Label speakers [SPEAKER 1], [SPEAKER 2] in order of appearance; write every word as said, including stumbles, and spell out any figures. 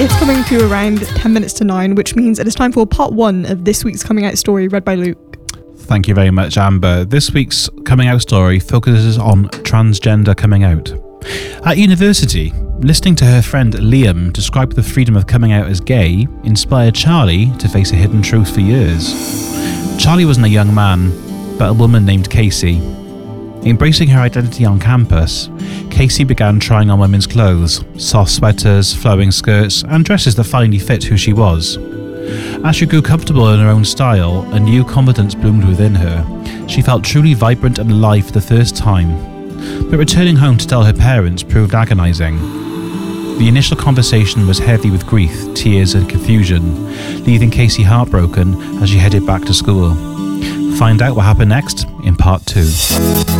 [SPEAKER 1] It's coming to around ten minutes to nine, which means it is time for part one of this week's coming out story read by Luke.
[SPEAKER 2] Thank you very much, Amber. This week's coming out story focuses on transgender coming out. At university, listening to her friend Liam describe the freedom of coming out as gay inspired Charlie to face a hidden truth for years. Charlie wasn't a young man, but a woman named Casey. Embracing her identity on campus, Casey began trying on women's clothes, soft sweaters, flowing skirts, and dresses that finally fit who she was. As she grew comfortable in her own style, a new confidence bloomed within her. She felt truly vibrant and alive for the first time. But returning home to tell her parents proved agonising. The initial conversation was heavy with grief, tears and confusion, leaving Casey heartbroken as she headed back to school. Find out what happened next in part two.